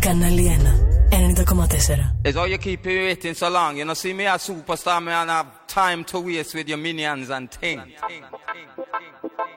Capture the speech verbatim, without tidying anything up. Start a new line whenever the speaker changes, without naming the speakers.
Κανάλι ένα, ενενήντα κόμμα τέσσερα.
It's all you keep you waiting so long. You know, see me a superstar, me and have time to waste with your minions and things.